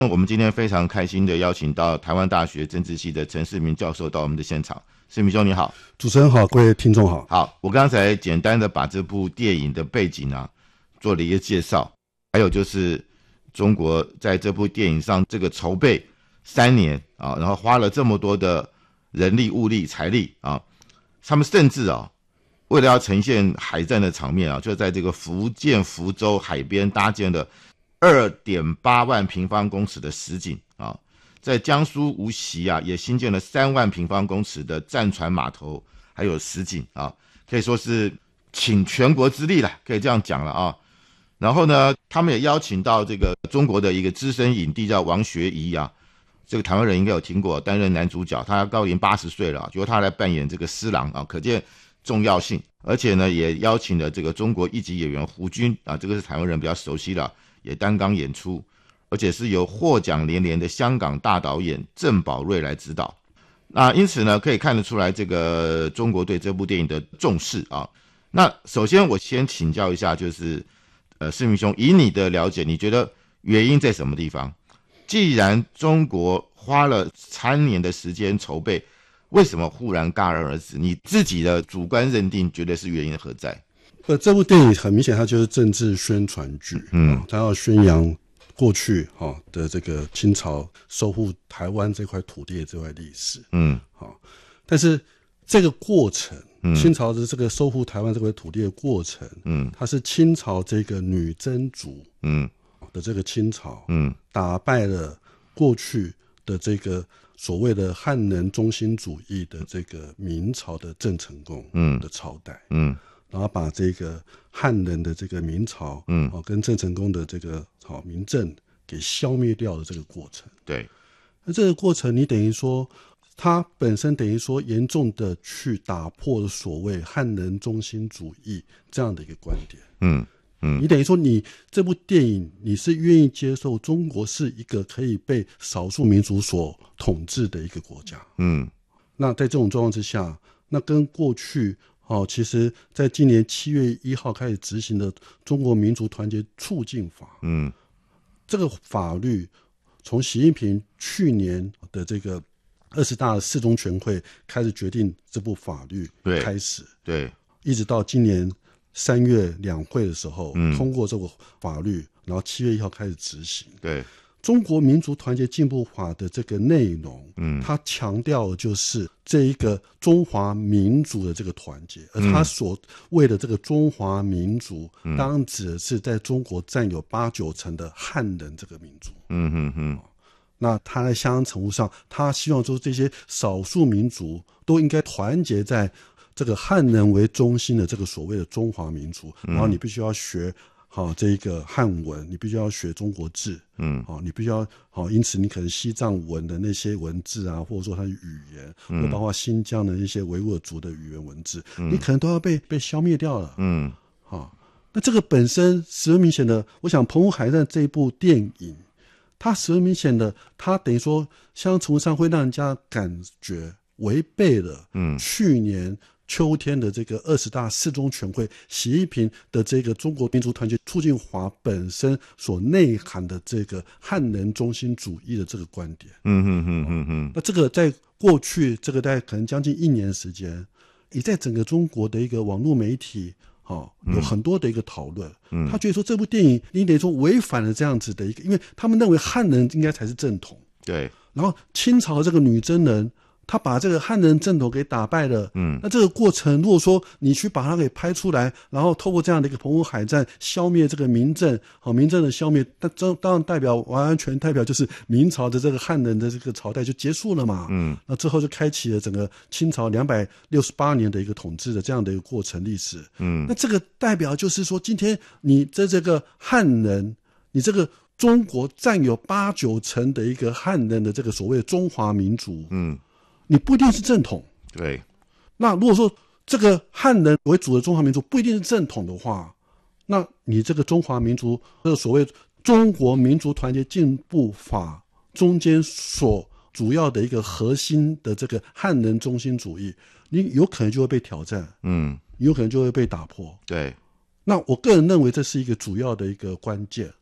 我们今天非常开心的邀请到台湾大学政治系的陈世明教授到我们的现场。世明兄你好。 主持人好，各位听众好。 好，我刚才简单的把这部电影的背景做了一个介绍，还有就是中国在这部电影上这个筹备3年然后花了这么多的人力物力财力他们甚至为了要呈现海战的场面就在这个福建福州海边搭建了2.8万平方公尺的实景在江苏无锡也新建了3万平方公尺的战船码头，还有实景可以说是倾全国之力了，可以这样讲了然后呢，他们也邀请到这个中国的一个资深影帝叫王学仪这个台湾人应该有听过，担任男主角，他高龄80岁了，结果他来扮演这个施琅可见重要性。而且呢，也邀请了这个中国一级演员胡军这个是台湾人比较熟悉了，也担纲演出。而且是由获奖连连的香港大导演郑宝瑞来指导。那因此呢，可以看得出来这个中国对这部电影的重视那首先我先请教一下，就是世明兄，以你的了解，你觉得原因在什么地方？既然中国花了3年的时间筹备，为什么忽然戛然而止？你自己的主观认定觉得是原因何在？ 这部电影很明显它就是政治宣传剧，它要宣扬过去的这个清朝收复台湾这块土地的这块历史，但是这个过程，清朝的这个收复台湾这块土地的过程，它是清朝这个女真族，的这个清朝，打败了过去的这个所谓的汉人中心主义的这个明朝的郑成功的朝代，然后把这个汉人的这个明朝，跟郑成功的这个明郑给消灭掉的这个过程。 对， 那这个过程，你等于说，它本身等于说严重的去打破了所谓汉人中心主义这样的一个观点。你等于说，你这部电影你是愿意接受中国是一个可以被少数民族所统治的一个国家。那在这种状况之下，那跟过去其实在今年7月1号开始执行的中国民族团结促进法，这个法律从习近平去年的这个20大4中全会开始决定这部法律开始， 对， 一直到今年3月两会的时候，通过这个法律，然后7月1号开始执行。对。中国民族团结进步法的这个内容，它强调的就是这一个中华民族的这个团结，而它所谓的这个中华民族，当然指的是在中国占有8-9成的汉人这个民族。那他在相当程度上，他希望说这些少数民族都应该团结在这个汉人为中心的这个所谓的中华民族，然后你必须要学这个汉文，你必须要学中国字，你必须要因此你可能西藏文的那些文字或者说它的语言，或包括新疆的一些维吾尔族的语言文字，你可能都要被消灭掉了。那这个本身十分明显的，我想《澎湖海战》这一部电影，它十分明显的，它等于说相当程度上会让人家感觉违背了去年秋天的这个20大4中全会习近平的这个中国民族团结促进法本身所内涵的这个汉人中心主义的这个观点。那这个在过去这个在可能将近1年的时间，也在整个中国的一个网络媒体有很多的一个讨论。他觉得说这部电影你得说违反了这样子的一个，因为他们认为汉人应该才是正统。对，然后清朝这个女真人，他把这个汉人正统给打败了，那这个过程如果说你去把它给拍出来，然后透过这样的一个澎湖海战消灭这个明郑，明郑的消灭，当然代表完全代表就是明朝的这个汉人的这个朝代就结束了嘛，那之后就开启了整个清朝268年的一个统治的这样的一个过程历史，那这个代表就是说，今天你这个汉人，你这个中国占有8-9成的一个汉人的这个所谓的中华民族，你不一定是正统。对，那如果说这个汉人为主的中华民族不一定是正统的话，那你这个中华民族这个所谓中国民族团结进步法中间所主要的一个核心的这个汉人中心主义，你有可能就会被挑战，有可能就会被打破。对，那我个人认为这是一个主要的一个关键。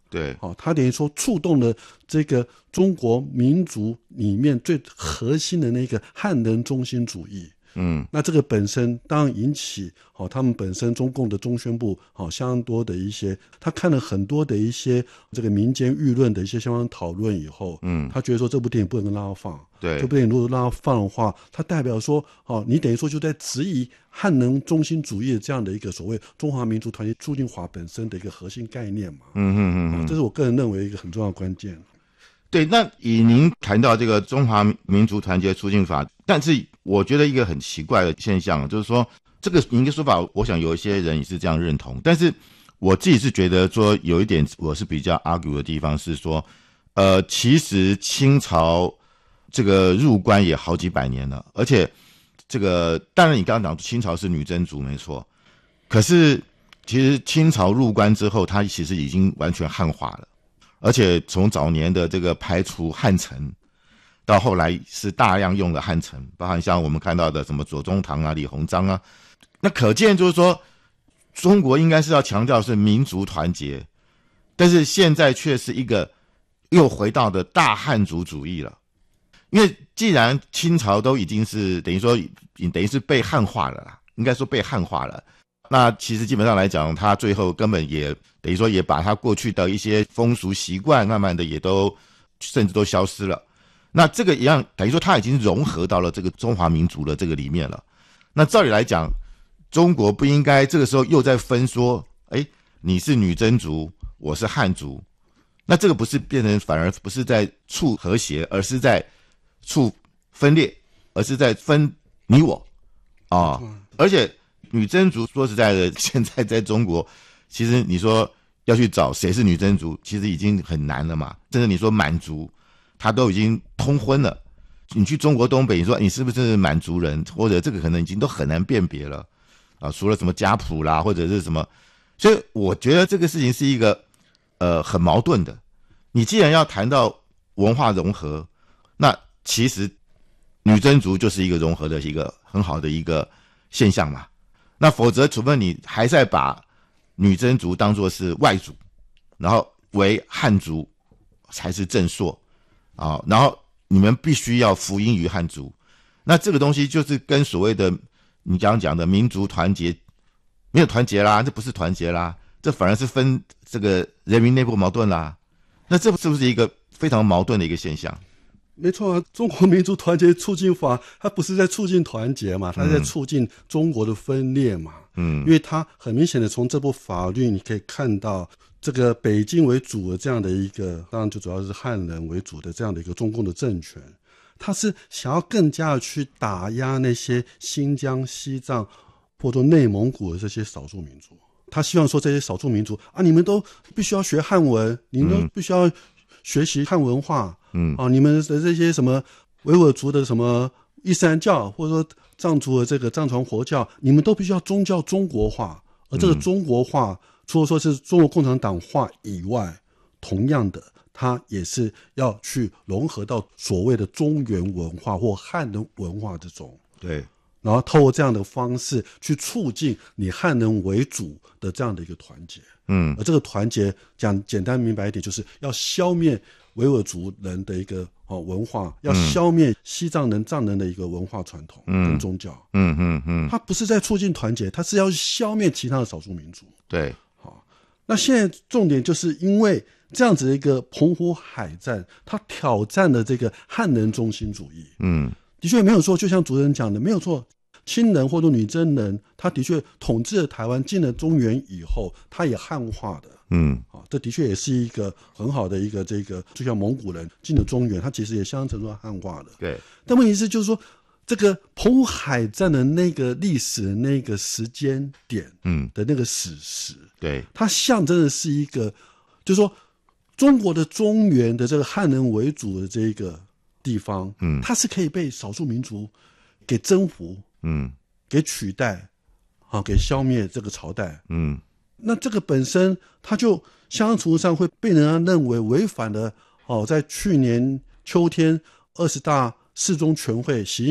对， 他等于说触动了这个中国民族里面最核心的那个汉人中心主义。那这个本身当然引起他们本身中共的中宣部相当多的一些，他看了很多的一些这个民间舆论的一些相关讨论以后，他觉得说这部电影不能让它放。 对， 这部电影如果让它放的话，它代表说你等于说就在质疑汉人中心主义的这样的一个所谓中华民族团结促进法本身的一个核心概念嘛。这是我个人认为一个很重要的关键。 对，那以您谈到这个中华民族团结促进法，但是我觉得一个很奇怪的现象，就是说这个您的说法，我想有一些人也是这样认同，但是我自己是觉得说有一点我是比较 argue 的地方是说，其实清朝这个入关也好几百年了，而且这个当然你刚刚讲清朝是女真族没错，可是其实清朝入关之后，它其实已经完全汉化了。而且从早年的这个排除汉臣，到后来是大量用了汉臣，包含像我们看到的什么左宗棠啊、李鸿章啊，那可见就是说，中国应该是要强调是民族团结，但是现在却是一个又回到的大汉族主义了。因为既然清朝都已经是等于是被汉化了啦，应该说被汉化了。那其实基本上来讲，他最后根本也等于说也把他过去的一些风俗习惯慢慢的也都甚至都消失了。那这个一样等于说他已经融合到了这个中华民族的这个里面了。那照理来讲，中国不应该这个时候又在分说，你是女真族，我是汉族。那这个不是变成反而不是在促和谐，而是在促分裂，而是在分你我而且女真族说实在的，现在在中国，其实你说要去找谁是女真族，其实已经很难了嘛。甚至你说满族，他都已经通婚了。你去中国东北，你说你是不是满族人，或者这个可能已经都很难辨别了除了什么家谱啦，或者是什么。所以我觉得这个事情是一个很矛盾的。你既然要谈到文化融合，那其实女真族就是一个融合的一个很好的一个现象嘛。那否则除非你还在把女真族当作是外族，然后为汉族才是正朔然后你们必须要服膺于汉族。那这个东西就是跟所谓的你刚刚讲的民族团结没有团结啦，这不是团结啦，这反而是分这个人民内部矛盾啦。那这是不是一个非常矛盾的一个现象？ 没错啊，中国民族团结促进法，它不是在促进团结嘛，它在促进中国的分裂嘛。因为它很明显的从这部法律你可以看到，这个北京为主的这样的一个，当然就主要是汉人为主的这样的一个中共的政权，它是想要更加的去打压那些新疆、西藏或者内蒙古的这些少数民族。他希望说这些少数民族你们都必须要学汉文，你们都必须要学习汉文化。你们的这些什么维吾尔族的什么伊斯兰教，或者说藏族的这个藏传佛教，你们都必须要宗教中国化。而这个中国化，除了说是中国共产党化以外，同样的，它也是要去融合到所谓的中原文化或汉人文化之中。 对。 然后透过这样的方式去促进你汉人为主的这样的一个团结。而这个团结讲简单明白一点，就是要消灭维吾尔族人的一个文化，要消灭西藏人、藏人的一个文化传统跟宗教。它不是在促进团结，它是要消灭其他的少数民族。 对， 那现在重点就是因为这样子的一个澎湖海战，它挑战了这个汉人中心主义。的确没有错，就像主持人讲的，没有错。清人或者女真人，他的确统治了台湾，进了中原以后，他也汉化的。这的确也是一个很好的一个这个，就像蒙古人进了中原，他其实也相当程度上汉化的。 对。 但问题是，就是说这个澎湖海战的那个历史的那个时间点，的那个史实， 对， 它象征的是一个，就是说中国的中原的这个汉人为主的这个地方，它是可以被少数民族给征服，给取代，给消灭这个朝代。那这个本身它就相当程度上会被人家认为违反了在去年秋天20大四中全会习近平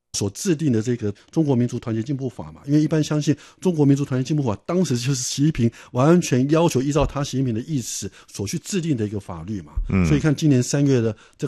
所制定的这个中国民族团结进步法嘛，因为一般相信中国民族团结进步法当时就是习近平完全要求依照他习近平的意思所去制定的一个法律嘛，所以看今年3月的这